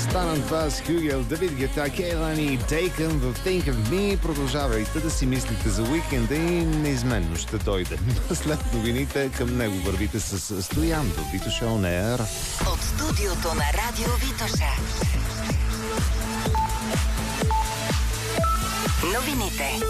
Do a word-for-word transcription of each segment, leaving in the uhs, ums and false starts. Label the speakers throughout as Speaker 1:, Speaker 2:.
Speaker 1: Банан Вас, Хюгел, Давид Гета, Кейлан и Тейкън в Think of Me. Продължавайте да си мислите за уикенда и неизменно ще дойде. След новините към него вървите с Стоян в Витоша On Air.
Speaker 2: От студиото на Радио Витоша. Новините.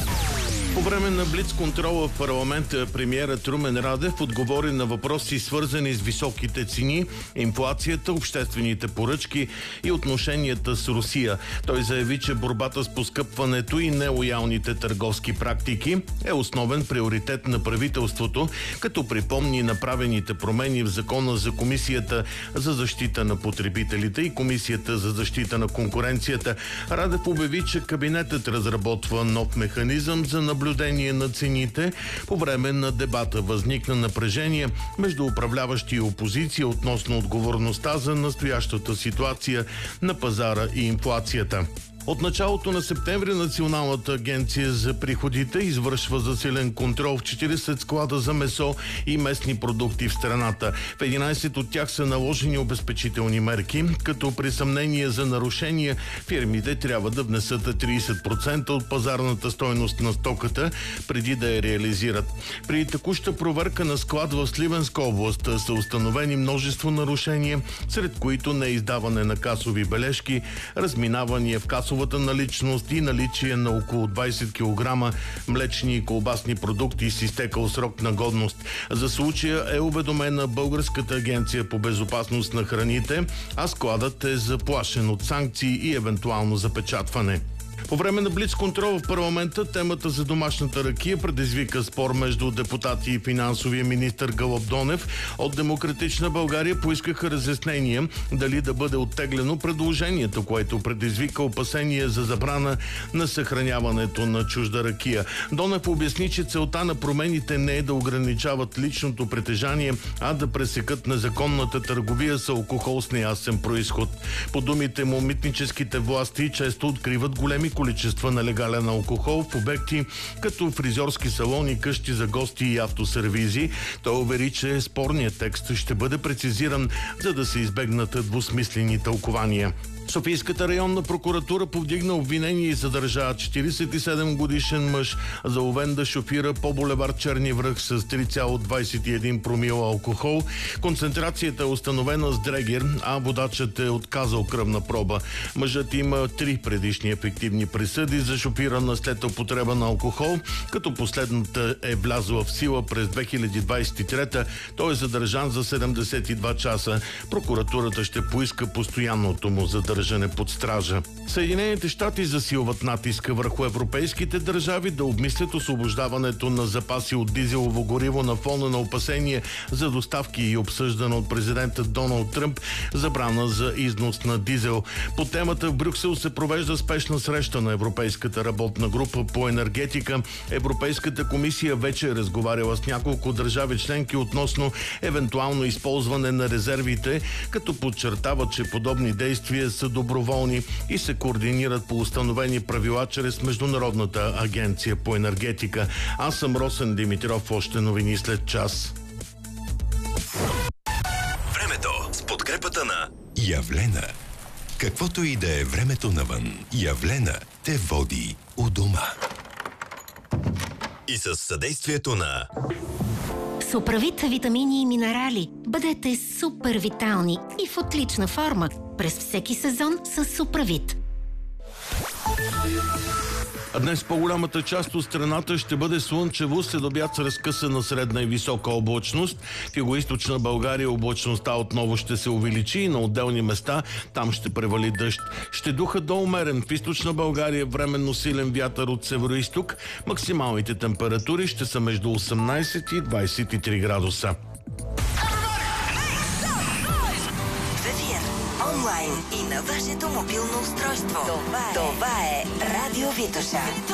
Speaker 3: По време на блиц-контрола в парламента премиерът Румен Радев отговори на въпроси, свързани с високите цени, инфлацията, обществените поръчки и отношенията с Русия. Той заяви, че борбата с поскъпването и нелоялните търговски практики е основен приоритет на правителството, като припомни направените промени в Закона за Комисията за защита на потребителите и Комисията за защита на конкуренцията. Радев обяви, че кабинетът разработва нов механизъм за наблюдение наблюдение на цените. По време на дебата възникна напрежение между управляващи и опозиция относно отговорността за настоящата ситуация на пазара и инфлацията. От началото на септември Националната агенция за приходите извършва засилен контрол в четиридесет склада за месо и местни продукти в страната. В единадесет от тях са наложени обезпечителни мерки, като при съмнение за нарушения фирмите трябва да внесат тридесет процента от пазарната стойност на стоката преди да я реализират. При текуща проверка на склад в Сливенска област са установени множество нарушения, сред които неиздаване на касови бележки, разминавания в касови наличност и наличие на около двадесет килограма млечни и колбасни продукти с изтекал срок на годност. За случая е уведомена Българската агенция по безопасност на храните, а складът е заплашен от санкции и евентуално запечатване. По време на блиц-контрол в парламента темата за домашната ракия предизвика спор между депутати и финансовия министър Гълъб Донев. От Демократична България поискаха разяснения дали да бъде оттеглено предложението, което предизвика опасения за забрана на съхраняването на чужда ракия. Донев обясни, че целта на промените не е да ограничават личното притежание, а да пресекат незаконната търговия с алкохол с неясен произход. По думите му, митническите власти често откриват големи количества нелегален алкохол в обекти като фризьорски салони, къщи за гости и автосервизи. Той увери, че спорният текст ще бъде прецизиран, за да се избегнат двусмислени тълкования. Софийската районна прокуратура повдигна обвинение и задържа четиридесет и седем годишен мъж, заловен да шофира по булевард Черни връх с три цяло двадесет и един промила алкохол. Концентрацията е установена с дрегер, а водачът е отказал кръвна проба. Мъжът има три предишни ефективни присъди за шофиране след употреба на алкохол, като последната е влязла в сила през две хиляди двадесет и трета. Той е задържан за седемдесет и два часа. Прокуратурата ще поиска постоянното му задържане под стража. Съединените щати засилват натиска върху европейските държави да обмислят освобождаването на запаси от дизелово гориво на фона на опасение за доставки и обсъждана от президента Доналд Тръмп забрана за износ на дизел. По темата в Брюксел се провежда спешна среща на Европейската работна група по енергетика. Европейската комисия вече е разговаряла с няколко държави членки относно евентуално използване на резервите, като подчертава, че подобни действия са доброволни и се координират по установени правила чрез Международната агенция по енергетика. Аз съм Росен Димитров, още новини след час.
Speaker 4: Времето с подкрепата на Явлена. Каквото и да е времето навън, Явлена те води у дома. И със съдействието на
Speaker 5: Суправит витамини и минерали. Бъдете супер витални и в отлична форма през всеки сезон с Суправит.
Speaker 3: А днес по-голямата част от страната ще бъде слънчево, след обяд с разкъсана средна и висока облачност. В югоизточна България облачността отново ще се увеличи и на отделни места там ще превали дъжд. Ще духа до умерен. В източна България временно силен вятър от североизток. Максималните температури ще са между осемнадесет и двадесет и три градуса.
Speaker 2: Онлайн и на вашето мобилно устройство. Това е, Това е Радио Витоша.